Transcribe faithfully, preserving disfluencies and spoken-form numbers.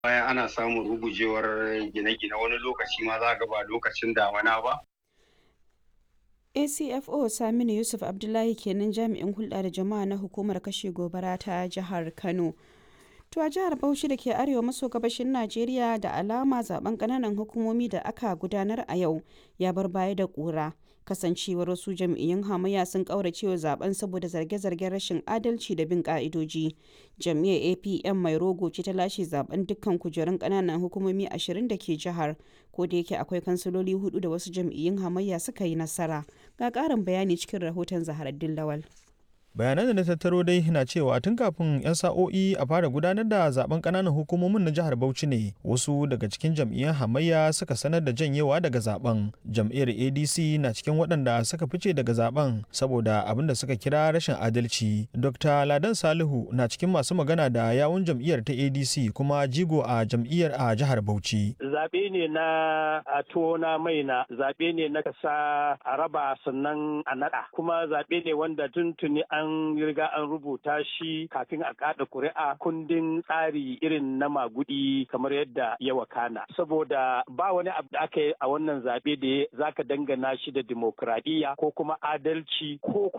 Baya ana samun rugujewar gine-gine wani lokaci ma za ga ba lokacin damana ba. A C F O Saminu Yusuf Abdullahi kenan jami'in hulɗa da jama'a na hukumar kashe gobara ta jihar Kano. To a jihar Bauchi da ke arewa maso gabashin Najeriya da alama zaben ƙananan hukumomi da aka gudanar a yau ya bar baya da ƙura. Kasancewar wasu jam'iyyun hamayya sun ƙauracewa zaben saboda zarge-zargen rashin adalci da bin ƙa'idoji. Jam'iyyar A P M mai rogo ce ta lashe zaben dukkan kujerun ƙananan hukumomi ashirin da ke jihar, ko da yake akwai kansiloli hudu da wasu jam'iyyun hamayya suka yi nasara. Ga ƙarin bayani cikin rahoton Zaharaddin Lawal. Bayanan da na tattaro dai na cewa tun kafin 'yan sa'o'i a fara gudanar da zaben kananan hukumomin na jihar Bauchi ne wasu daga cikin jam'iyyar hamayya suka sanar da janyewa daga zaben. Jam'iyyar A D C na cikin waɗanda suka fice daga zaben saboda abin da suka kira rashin adalci. Dokta Ladan Salihu na cikin masu magana da yawun jam'iyyar ta A D C kuma jigo a jam'iyyar a jihar Bauchi. Zaɓe ne na a tona maina, zaɓe ne na kasa a raba sannan a naɗa, kuma zaɓe ne wanda tuntuni an an riga an rubuta shi kafin a kada kuri'a kundin tsari irin na magudi kamar yadda ya wakana, saboda ba wani abu da aka yi a wannan zaɓe da zaka dangana shi da dimokuraɗiyya ko kuma adalci ko